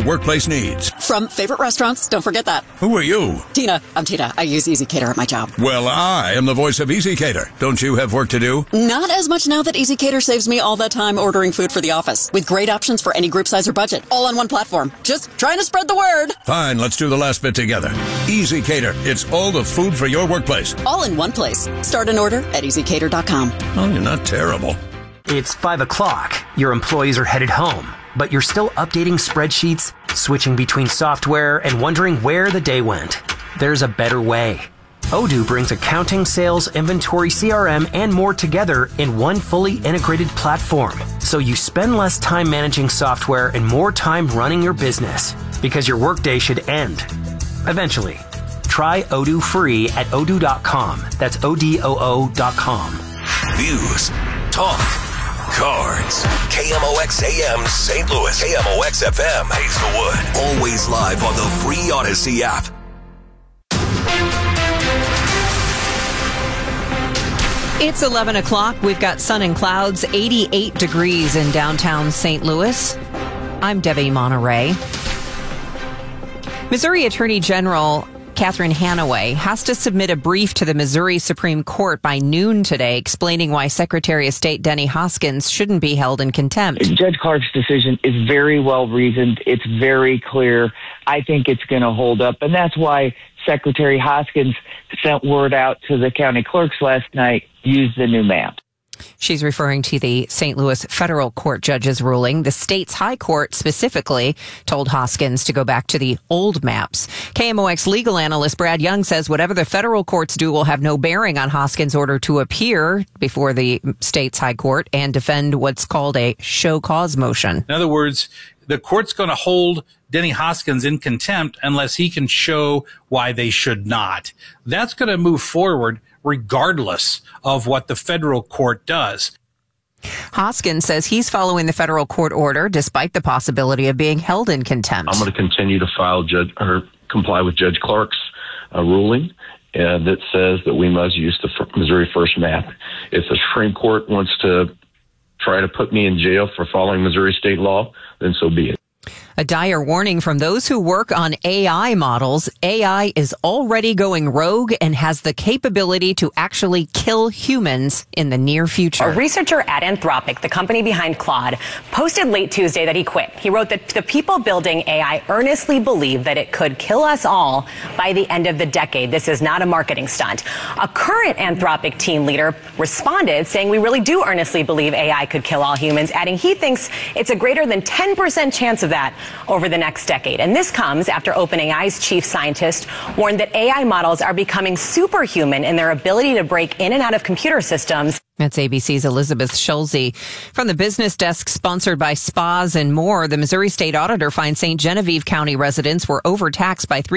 workplace needs. From favorite restaurants, don't forget that. Who are you? Tina. I'm Tina. I use EasyCater at my job. Well, I am the voice of EasyCater. Don't you have work to do? Not as much now that EasyCater saves me all that time ordering food for the office. With great options for any group size or budget. All on one platform. Just trying to spread the word. Fine, let's do the last bit together. EasyCater. It's all the food for your workplace. All in one place. Start an order at EasyCater.com. Oh, you're not terrible. It's 5 o'clock. Your employees are headed home, but you're still updating spreadsheets, switching between software, and wondering where the day went. There's a better way. Odoo brings accounting, sales, inventory, CRM, and more together in one fully integrated platform. So you spend less time managing software and more time running your business, because your workday should end eventually. Try Odoo free at odoo.com. That's ODOO.com. News, talk, cards. KMOX AM St. Louis. KMOX FM Hazelwood. Always live on the free Odyssey app. It's 11 o'clock. We've got sun and clouds, 88 degrees in downtown St. Louis. I'm Debbie Monterey. Missouri Attorney General Catherine Hanaway has to submit a brief to the Missouri Supreme Court by noon today explaining why Secretary of State Denny Hoskins shouldn't be held in contempt. Judge Clark's decision is very well reasoned. It's very clear. I think it's going to hold up. And that's why Secretary Hoskins sent word out to the county clerks last night, use the new map. She's referring to the St. Louis federal court judge's ruling. The state's high court specifically told Hoskins to go back to the old maps. KMOX legal analyst Brad Young says whatever the federal courts do will have no bearing on Hoskins' order to appear before the state's high court and defend what's called a show cause motion. In other words, the court's going to hold Denny Hoskins in contempt unless he can show why they should not. That's going to move forward regardless of what the federal court does. Hoskins says he's following the federal court order despite the possibility of being held in contempt. I'm going to continue to comply with Judge Clark's ruling that says that we must use the Missouri First map. If the Supreme Court wants to try to put me in jail for following Missouri state law, then so be it. A dire warning from those who work on AI models. AI is already going rogue and has the capability to actually kill humans in the near future. A researcher at Anthropic, the company behind Claude, posted late Tuesday that he quit. He wrote that the people building AI earnestly believe that it could kill us all by the end of the decade. This is not a marketing stunt. A current Anthropic team leader responded saying, "We really do earnestly believe AI could kill all humans," adding he thinks it's a greater than 10% chance of that over the next decade. And this comes after OpenAI's chief scientist warned that AI models are becoming superhuman in their ability to break in and out of computer systems. That's ABC's Elizabeth Schulze. From the business desk sponsored by Spas and More, the Missouri State Auditor finds St. Genevieve County residents were overtaxed by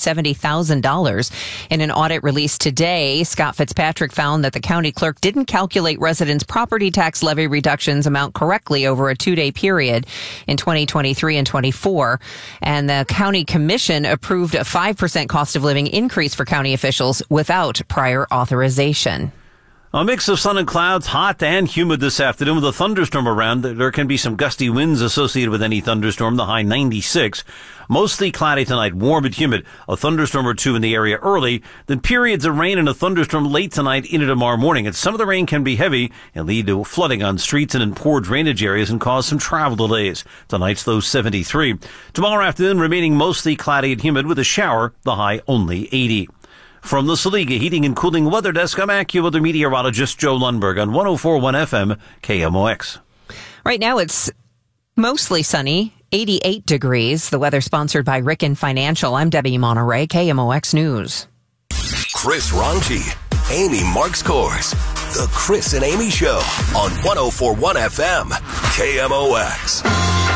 $370,000. In an audit released today, Scott Fitzpatrick found that the county clerk didn't calculate residents' property tax levy reductions amount correctly over a 2-day period in 2023 and 24. And the county commission approved a 5% cost of living increase for county officials without prior authorization. A mix of sun and clouds, hot and humid this afternoon with a thunderstorm around. There can be some gusty winds associated with any thunderstorm, the high 96. Mostly cloudy tonight, warm and humid. A thunderstorm or two in the area early, then periods of rain and a thunderstorm late tonight into tomorrow morning. And some of the rain can be heavy and lead to flooding on streets and in poor drainage areas and cause some travel delays. Tonight's low 73. Tomorrow afternoon remaining mostly cloudy and humid with a shower, the high only 80. From the Saliga Heating and Cooling Weather Desk, I'm AccuWeather meteorologist Joe Lundberg on 104.1 FM KMOX. Right now it's mostly sunny, 88 degrees. The weather sponsored by Ricken Financial. I'm Debbie Monterey, KMOX News. Chris Ronchi, Amy Marks Kors. The Chris and Amy Show on 104.1 FM KMOX.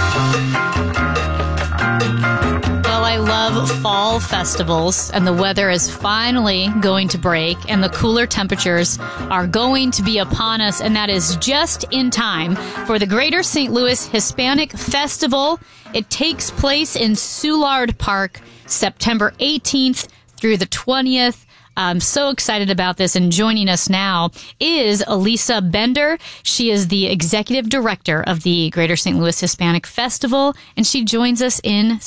Well, I love fall festivals, and the weather is finally going to break, and the cooler temperatures are going to be upon us, and that is just in time for the Greater St. Louis Hispanic Festival. It takes place in Soulard Park, September 18th through the 20th. I'm so excited about this, and joining us now is Elisa Bender. She is the executive director of the Greater St. Louis Hispanic Festival, and she joins us in